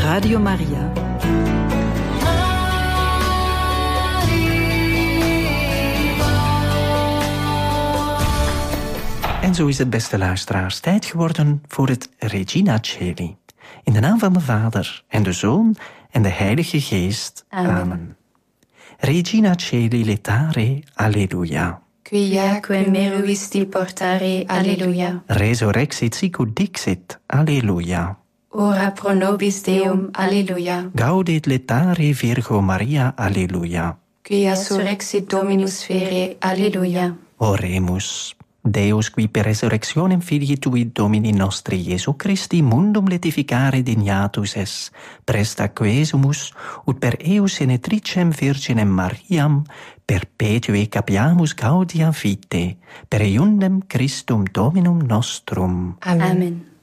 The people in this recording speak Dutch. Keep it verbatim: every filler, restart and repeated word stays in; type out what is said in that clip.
Radio Maria. En zo is het, beste luisteraars, tijd geworden voor het Regina Coeli. In de naam van de Vader en de Zoon en de Heilige Geest. Amen. Amen. Regina Coeli letare, alleluia. Quiaque meruisti portare, alleluia. Resurrexit sicut dixit, alleluia. Ora pro nobis Deum, alleluia. Gaudet letare Virgo Maria, alleluia. Quia surrexit Dominus fere, alleluia. Oremus. Deus, qui per resurrectionem Filii Tui Domini nostri Iesu Christi mundum letificare dignatus es, presta quesumus, ut per eius senetricem Virginem Mariam, perpetue capiamus gaudia vitae, per eiundem Christum Dominum nostrum. Amen. Amen.